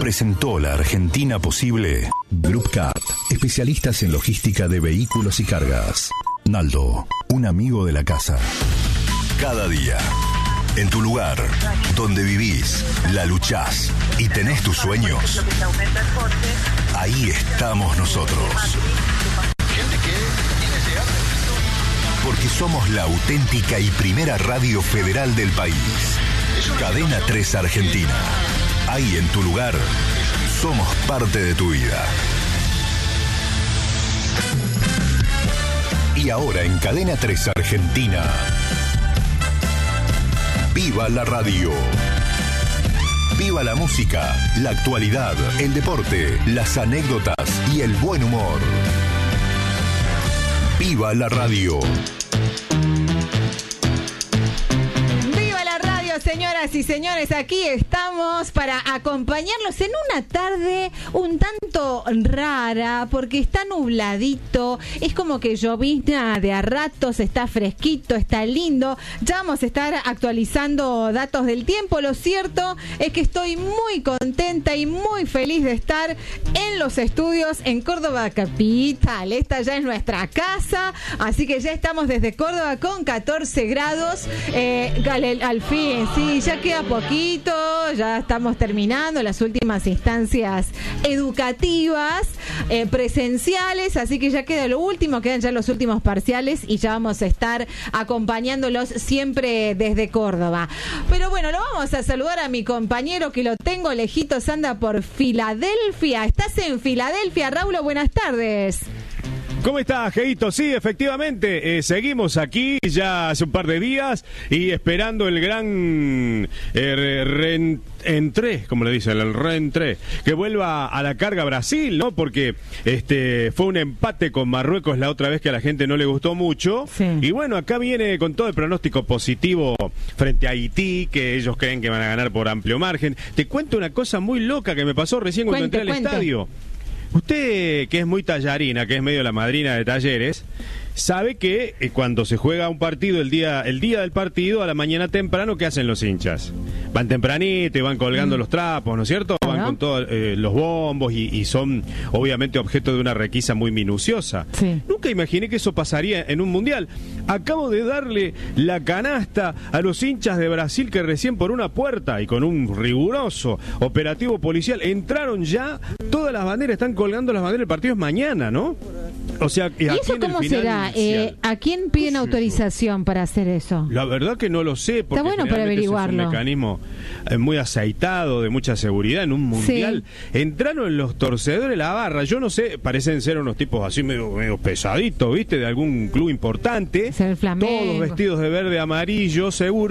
presentó la Argentina posible. Group Cart, especialistas en logística de vehículos y cargas. Naldo, un amigo de la casa. Cada día, en tu lugar, donde vivís, la luchás y tenés tus sueños, ahí estamos nosotros. Porque somos la auténtica y primera radio federal del país. Cadena 3 Argentina. Ahí en tu lugar, somos parte de tu vida. Y ahora en Cadena 3 Argentina, ¡viva la radio! ¡Viva la música, la actualidad, el deporte, las anécdotas y el buen humor! ¡Viva la radio! Señoras y señores, aquí estamos para acompañarlos en una tarde un tanto rara porque está nubladito, es como que llovizna de a ratos, está fresquito, está lindo. Ya vamos a estar actualizando datos del tiempo. Lo cierto es que estoy muy contenta y muy feliz de estar en los estudios en Córdoba Capital. Esta ya es nuestra casa, así que ya estamos desde Córdoba con 14 grados. Al fin, sí, ya queda poquito, ya estamos terminando las últimas instancias educativas, presenciales, así que ya queda lo último, quedan ya los últimos parciales y ya vamos a estar acompañándolos siempre desde Córdoba. Pero bueno, lo vamos a saludar a mi compañero que lo tengo lejitos, anda por Filadelfia. ¿Estás en Filadelfia, Raúl? Buenas tardes. ¿Cómo estás, Geito? Sí, efectivamente, seguimos aquí ya hace un par de días y esperando el gran reentré, como le dicen, el reentré, que vuelva a la carga Brasil, ¿no? Porque fue un empate con Marruecos la otra vez que a la gente no le gustó mucho. Sí. Y bueno, acá viene con todo el pronóstico positivo frente a Haití, que ellos creen que van a ganar por amplio margen. Te cuento una cosa muy loca que me pasó recién cuando entré al estadio. Usted, que es muy tallarina, que es medio la madrina de Talleres, sabe que cuando se juega un partido, el día del partido, a la mañana temprano, ¿qué hacen los hinchas? Van tempranito y van colgando los trapos, ¿no es cierto? Van con todos los bombos y son obviamente objeto de una requisa muy minuciosa. Sí. Nunca imaginé que eso pasaría en un mundial. Acabo de darle la canasta a los hinchas de Brasil que recién por una puerta y con un riguroso operativo policial entraron ya, todas las banderas, están colgando las banderas, el partido es mañana, ¿no? O sea, ¿y eso cómo será? ¿A quién piden autorización para hacer eso? La verdad que no lo sé, porque está bueno para averiguarlo. Es un mecanismo muy aceitado, de mucha seguridad en un mundial. Sí. Entraron los torcedores, la barra, yo no sé, parecen ser unos tipos así medio pesaditos, ¿viste? De algún club importante. El Flamengo. Todos vestidos de verde amarillo, seguro.